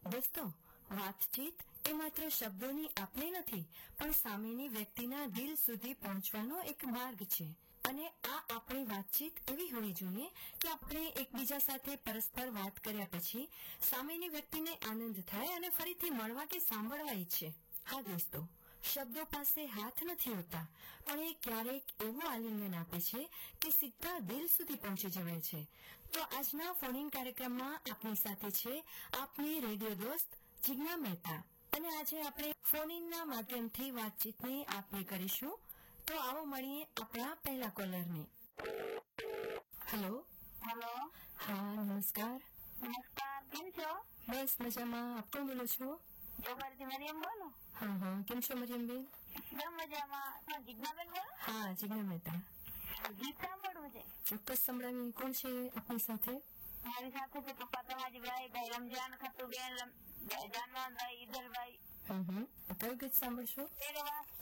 દોસ્તો, વાતચીત એ માત્ર શબ્દોની આપલે નથી, પણ સામેની વ્યક્તિના દિલ સુધી પહોંચવાનો એક માર્ગ છે. અને આ આપણી વાતચીત એવી હોવી જોઈએ કે આપણે એકબીજા સાથે પરસ્પર વાત કર્યા પછી સામેની વ્યક્તિને આનંદ થાય અને ફરીથી મળવા કે સાંભળવા ઈચ્છે. હા દોસ્તો, શબ્દો પાસે હાથ નથી હોતા, પણ એ ક્યારેક એવું આલિંગન આપે છે કે સીધા દિલ સુધી પહોંચી જવાય છે. તો આજના ફોન કાર્યક્રમમાં આપની સાથે છે આપની રેડિયો દોસ્ત જિજ્ઞા મહેતા, અને આજે આપણે ફોનના માધ્યમથી વાતચીતની આપલે કરીશું. તો આવો મળીએ આપણા પહેલા કોલરને. હેલો. હેલો. હા, નમસ્કાર. નમસ્કાર, કેમ છો? બસ મજામાં. આપ કોણ બોલો છો? જોગરથી મરિયમ બોલો. હા, કેમ છો મરિયમબેન? એકદમ મજામાં. જિજ્ઞાબેન બોલો. હા, જિજ્ઞા મહેતા. ગીત સાંભળવું છે. ચોક્કસ સંભળાવી. કોણ છે આપની સાથે? મારી સાથે છે પપ્પા તમાજીભાઈ, ભાઈ રમજાન, ખતુબેન, જાનવાનભાઈ, ઈદલભાઈ. કયું ગીત સાંભળશો? તેરે વાસ્તે